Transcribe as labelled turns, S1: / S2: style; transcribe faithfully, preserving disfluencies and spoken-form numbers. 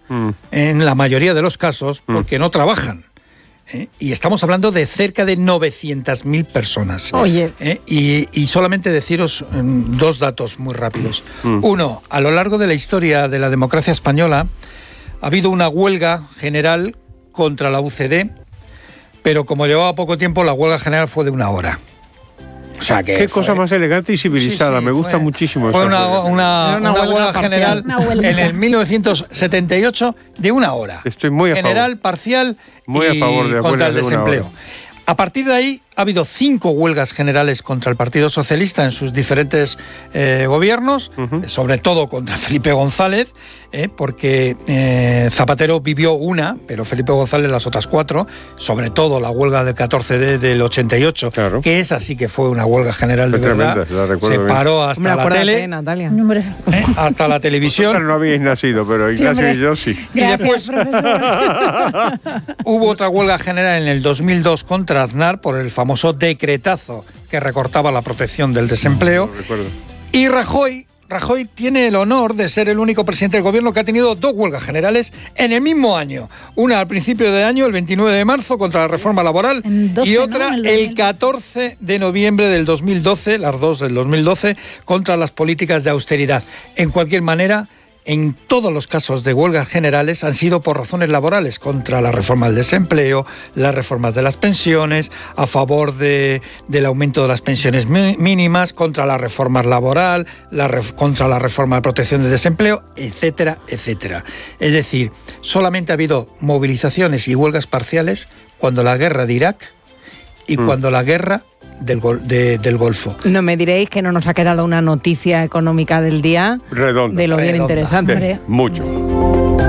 S1: mm.
S2: en la mayoría de los casos, porque mm. no trabajan. ¿Eh? Y estamos hablando de cerca de novecientas mil personas.
S3: Oye.
S2: ¿Eh? Y, y solamente deciros um, dos datos muy rápidos. Mm. Uno, a lo largo de la historia de la democracia española ha habido una huelga general contra la U C D, pero como llevaba poco tiempo, la huelga general fue de una hora. O sea que
S1: Qué
S2: fue...
S1: cosa más elegante y civilizada, sí, sí, me gusta
S2: fue,
S1: muchísimo.
S2: Fue una, una, una,
S3: una,
S2: una huelga,
S3: huelga
S2: general
S3: una huelga.
S2: en el mil novecientos setenta y ocho de una hora.
S1: Estoy muy a
S2: general,
S1: favor.
S2: parcial
S1: muy
S2: y
S1: a favor de
S2: contra el
S1: de
S2: desempleo. A partir de ahí ha habido cinco huelgas generales contra el Partido Socialista en sus diferentes eh, gobiernos, uh-huh. sobre todo contra Felipe González, eh, porque eh, Zapatero vivió una, pero Felipe González las otras cuatro, sobre todo la huelga del catorce de del ochenta y ocho, claro. que esa sí que fue una huelga general de
S1: tremenda,
S2: verdad. Se paró hasta
S3: Me
S2: la tele,
S3: de Natalia.
S2: Eh, hasta la televisión.
S1: Vosotras no habíais nacido, pero Ignacio sí, y yo sí.
S3: Gracias,
S2: y después, profesor. Hubo otra huelga general en el dos mil dos contra Aznar por el famoso decretazo que recortaba la protección del desempleo.
S1: No, no recuerdo.
S2: Y Rajoy, Rajoy tiene el honor de ser el único presidente del gobierno que ha tenido dos huelgas generales en el mismo año. Una al principio de año, el veintinueve de marzo, contra la reforma laboral, doce, y otra ¿no? el, el catorce de noviembre del dos mil doce, las dos del dos mil doce, contra las políticas de austeridad. En cualquier manera, en todos los casos de huelgas generales han sido por razones laborales, contra la reforma del desempleo, las reformas de las pensiones, a favor de, del aumento de las pensiones mínimas, contra la reforma laboral, la ref, contra la reforma de protección del desempleo, etcétera, etcétera. Es decir, solamente ha habido movilizaciones y huelgas parciales cuando la guerra de Irak y mm. cuando la guerra Del, de, del Golfo.
S3: No me diréis que no nos ha quedado una noticia económica del día
S1: redonda,
S3: de lo bien
S2: redonda.
S3: interesante.
S1: De, mucho.